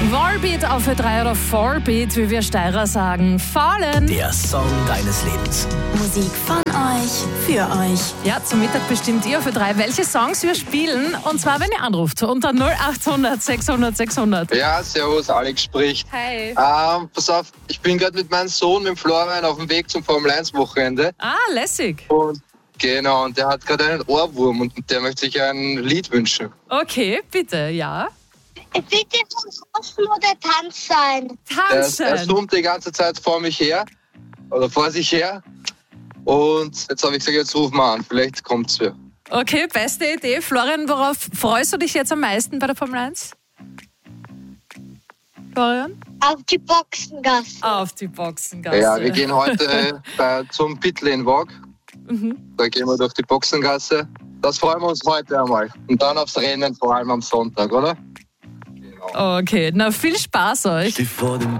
Volbeat auf Ö3 oder Volbeat, wie wir Steirer sagen. Fallen. Der Song deines Lebens. Musik von euch, für euch. Ja, zum Mittag bestimmt ihr auf Ö3, welche Songs wir spielen. Und zwar, wenn ihr anruft, unter 0800 600 600. Ja, servus, Alex spricht. Hey. Pass auf, ich bin gerade mit meinem Sohn, mit dem Florian, auf dem Weg zum Formel-1-Wochenende. Ah, lässig. Und genau, und der hat gerade einen Ohrwurm und der möchte sich ein Lied wünschen. Okay, bitte, ja. Bitte von Großmutter Tanz sein. Er Tanzen. summt die ganze Zeit vor mich her, oder vor sich her. Und jetzt habe ich gesagt, jetzt rufen wir an, vielleicht kommt's wieder. Okay, beste Idee. Florian, worauf freust du dich jetzt am meisten bei der Formel 1? Florian? Auf die Boxengasse. Auf die Boxengasse. Ja, wir gehen heute zum Pitlane-Walk. Da gehen wir durch die Boxengasse. Das freuen wir uns heute einmal. Und dann aufs Rennen, vor allem am Sonntag, oder? Okay, na viel Spaß euch. Steh vor dem